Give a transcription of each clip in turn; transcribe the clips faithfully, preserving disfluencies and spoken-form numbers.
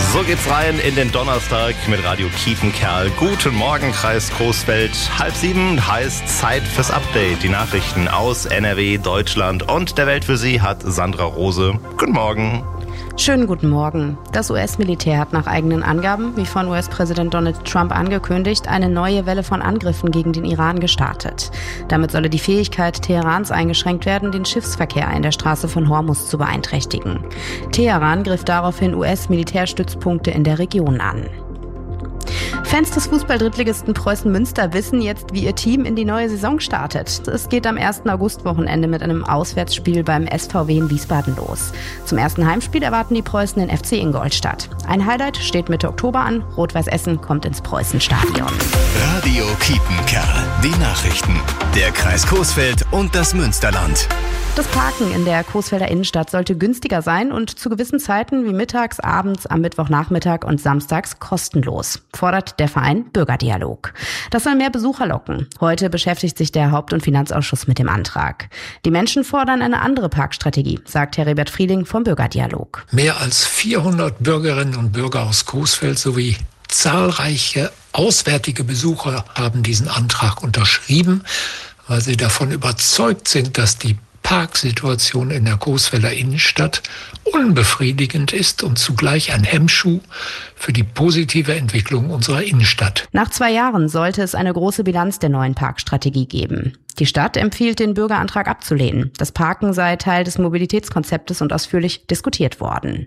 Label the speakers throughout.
Speaker 1: So geht's rein in den Donnerstag mit Radio Kiepenkerl. Guten Morgen, Kreis Coesfeld. Halb sieben heißt Zeit fürs Update. Die Nachrichten aus N R W, Deutschland und der Welt für Sie hat Sandra Rose. Guten Morgen.
Speaker 2: Schönen guten Morgen. Das U S-Militär hat nach eigenen Angaben, wie von U S-Präsident Donald Trump angekündigt, eine neue Welle von Angriffen gegen den Iran gestartet. Damit solle die Fähigkeit Teherans eingeschränkt werden, den Schiffsverkehr in der Straße von Hormuz zu beeinträchtigen. Teheran griff daraufhin U S-Militärstützpunkte in der Region an. Fans des Fußball-Drittligisten Preußen Münster wissen jetzt, wie ihr Team in die neue Saison startet. Es geht am ersten August-Wochenende mit einem Auswärtsspiel beim S V W in Wiesbaden los. Zum ersten Heimspiel erwarten die Preußen den F C Ingolstadt. Ein Highlight steht Mitte Oktober an. Rot-Weiß Essen kommt ins Preußenstadion.
Speaker 3: Radio Kiepenkerl. Die Nachrichten. Der Kreis Coesfeld und das Münsterland.
Speaker 2: Das Parken in der Coesfelder Innenstadt sollte günstiger sein und zu gewissen Zeiten wie mittags, abends, am Mittwochnachmittag und samstags kostenlos, fordert der Verein Bürgerdialog. Das soll mehr Besucher locken. Heute beschäftigt sich der Haupt- und Finanzausschuss mit dem Antrag. Die Menschen fordern eine andere Parkstrategie, sagt Heribert Frieling vom Bürgerdialog.
Speaker 4: Mehr als vierhundert Bürgerinnen und Bürger aus Coesfeld sowie zahlreiche auswärtige Besucher haben diesen Antrag unterschrieben, weil sie davon überzeugt sind, dass die Parksituation in der Coesfelder Innenstadt unbefriedigend ist und zugleich ein Hemmschuh für die positive Entwicklung unserer Innenstadt.
Speaker 2: Nach zwei Jahren sollte es eine große Bilanz der neuen Parkstrategie geben. Die Stadt empfiehlt, den Bürgerantrag abzulehnen. Das Parken sei Teil des Mobilitätskonzeptes und ausführlich diskutiert worden.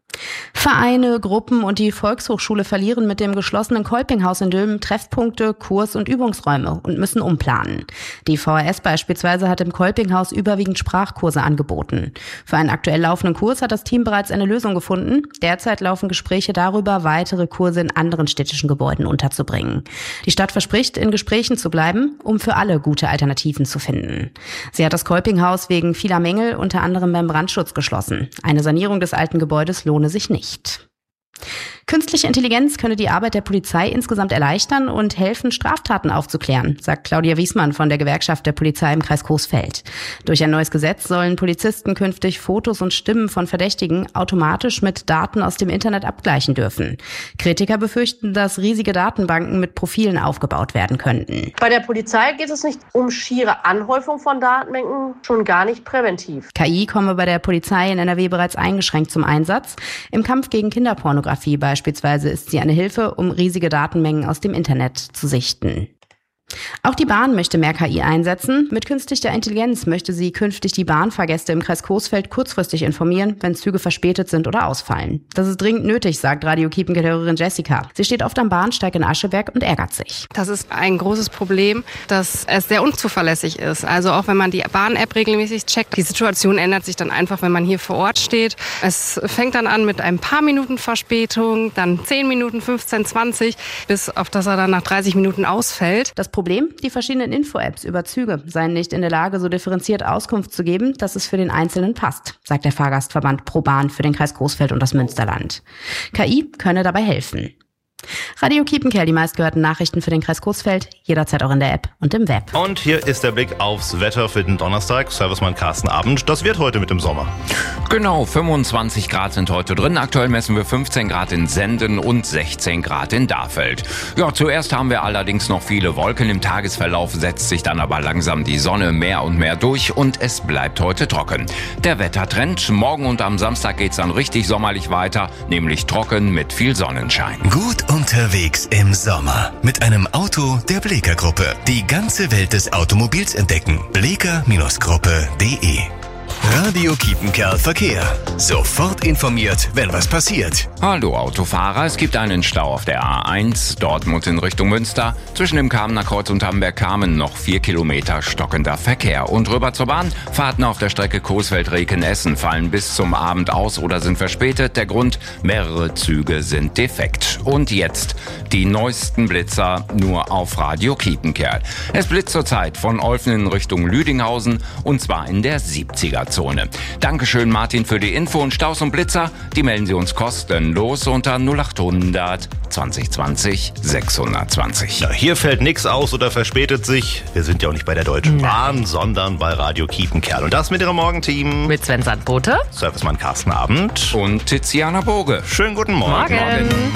Speaker 2: Vereine, Gruppen und die Volkshochschule verlieren mit dem geschlossenen Kolpinghaus in Dülmen Treffpunkte, Kurs- und Übungsräume und müssen umplanen. Die V H S beispielsweise hat im Kolpinghaus überwiegend Sprachkurse angeboten. Für einen aktuell laufenden Kurs hat das Team bereits eine Lösung gefunden. Derzeit laufen Gespräche darüber, weitere Kurse in anderen städtischen Gebäuden unterzubringen. Die Stadt verspricht, in Gesprächen zu bleiben, um für alle gute Alternativen zu finden. Sie hat das Kolpinghaus wegen vieler Mängel, unter anderem beim Brandschutz, geschlossen. Eine Sanierung des alten Gebäudes lohne sich nicht. Künstliche Intelligenz könne die Arbeit der Polizei insgesamt erleichtern und helfen, Straftaten aufzuklären, sagt Claudia Wiesmann von der Gewerkschaft der Polizei im Kreis Coesfeld. Durch ein neues Gesetz sollen Polizisten künftig Fotos und Stimmen von Verdächtigen automatisch mit Daten aus dem Internet abgleichen dürfen. Kritiker befürchten, dass riesige Datenbanken mit Profilen aufgebaut werden könnten.
Speaker 5: Bei der Polizei geht es nicht um schiere Anhäufung von Datenbanken, schon gar nicht präventiv.
Speaker 2: K I komme bei der Polizei in N R W bereits eingeschränkt zum Einsatz. Im Kampf gegen Kinderpornografie beispielsweise ist sie eine Hilfe, um riesige Datenmengen aus dem Internet zu sichten. Auch die Bahn möchte mehr K I einsetzen. Mit künstlicher Intelligenz möchte sie künftig die Bahnfahrgäste im Kreis Coesfeld kurzfristig informieren, wenn Züge verspätet sind oder ausfallen. Das ist dringend nötig, sagt Radio Kiepenkerl-Hörerin Jessica. Sie steht oft am Bahnsteig in Ascheberg und ärgert sich.
Speaker 6: Das ist ein großes Problem, dass es sehr unzuverlässig ist. Also auch wenn man die Bahn-App regelmäßig checkt, die Situation ändert sich dann einfach, wenn man hier vor Ort steht. Es fängt dann an mit ein paar Minuten Verspätung, dann zehn Minuten, fünfzehn, zwanzig, bis auf dass er dann nach dreißig Minuten ausfällt.
Speaker 2: Das Problem, die verschiedenen Info-Apps über Züge seien nicht in der Lage, so differenziert Auskunft zu geben, dass es für den Einzelnen passt, sagt der Fahrgastverband ProBahn für den Kreis Coesfeld und das Münsterland. K I könne dabei helfen. Radio Kiepenkerl, die meistgehörten Nachrichten für den Kreis Coesfeld, jederzeit auch in der App und im Web.
Speaker 1: Und hier ist der Blick aufs Wetter für den Donnerstag. Servicemann Carsten Abend. Das wird heute mit dem Sommer.
Speaker 7: Genau, fünfundzwanzig Grad sind heute drin. Aktuell messen wir fünfzehn Grad in Senden und sechzehn Grad in Dahfeld. Ja, zuerst haben wir allerdings noch viele Wolken. Im Tagesverlauf setzt sich dann aber langsam die Sonne mehr und mehr durch und es bleibt heute trocken. Der Wettertrend: morgen und am Samstag geht's dann richtig sommerlich weiter, nämlich trocken mit viel Sonnenschein.
Speaker 3: Gut unterwegs im Sommer mit einem Auto der Bleeker Gruppe. Die ganze Welt des Automobils entdecken. bleeker Gruppe punkt de. Radio Kiepenkerl Verkehr. Sofort informiert, wenn was passiert.
Speaker 7: Hallo Autofahrer, es gibt einen Stau auf der A eins, Dortmund in Richtung Münster. Zwischen dem Kamener Kreuz und Hamberg-Kamen noch vier Kilometer stockender Verkehr. Und rüber zur Bahn. Fahrten auf der Strecke Coesfeld-Reken-Essen fallen bis zum Abend aus oder sind verspätet. Der Grund: mehrere Züge sind defekt. Und jetzt die neuesten Blitzer nur auf Radio Kiepenkerl. Es blitzt zurzeit von Olfen in Richtung Lüdinghausen und zwar in der siebziger Temperaturzone. Dankeschön, Martin, für die Info. Und Staus und Blitzer, die melden Sie uns kostenlos unter null achthundert zwanzig zwanzig sechshundertzwanzig.
Speaker 1: Ja, hier fällt nichts aus oder verspätet sich. Wir sind ja auch nicht bei der Deutschen Bahn, sondern bei Radio Kiepenkerl. Und das mit Ihrem Morgenteam.
Speaker 8: Mit Sven Sandbote,
Speaker 1: Servicemann Carsten Abend
Speaker 7: Und Tiziana Boge.
Speaker 1: Schönen guten Morgen.
Speaker 8: Morgen.
Speaker 1: Morgen.